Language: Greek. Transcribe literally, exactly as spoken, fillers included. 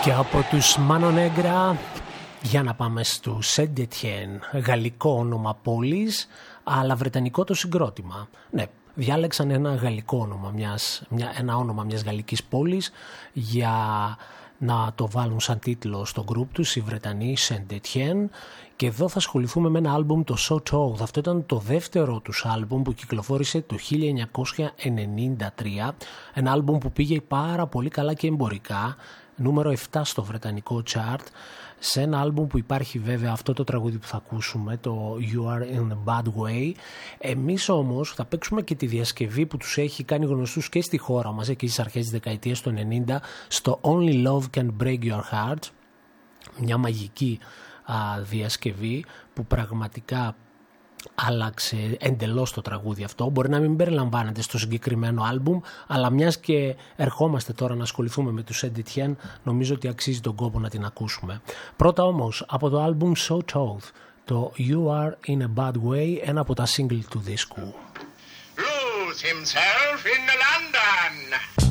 Και από τους Mano Negra για να πάμε στο Saint Etienne, γαλλικό όνομα πόλης, αλλά βρετανικό το συγκρότημα. Ναι, διάλεξαν ένα γαλλικό όνομα, μιας, μια, ένα όνομα μιας γαλλικής πόλης για να το βάλουν σαν τίτλο στο group τους οι Βρετανοί Saint Etienne. Και εδώ θα ασχοληθούμε με ένα άλμπουμ, το So Told. Αυτό ήταν το δεύτερο τους άλμπουμ που κυκλοφόρησε το χίλια εννιακόσια ενενήντα τρία. Ένα άλμπουμ που πήγε πάρα πολύ καλά και εμπορικά, νούμερο επτά στο βρετανικό chart. Σε ένα άλμπουμ που υπάρχει βέβαια αυτό το τραγούδι που θα ακούσουμε, το You Are In A Bad Way. Εμείς όμως θα παίξουμε και τη διασκευή που τους έχει κάνει γνωστούς και στη χώρα μας εκεί στις αρχές της δεκαετίας του ενενήντα, στο Only Love Can Break Your Heart. Μια μαγική α, διασκευή που πραγματικά άλλαξε εντελώς το τραγούδι αυτό. Μπορεί να μην περιλαμβάνεται στο συγκεκριμένο άλμπουμ, αλλά μιας και ερχόμαστε τώρα να ασχοληθούμε με τους Saint Etienne, νομίζω ότι αξίζει τον κόπο να την ακούσουμε. Πρώτα όμως από το άλμπουμ So Told, το You Are In A Bad Way, ένα από τα single του δίσκου. Lose himself in London.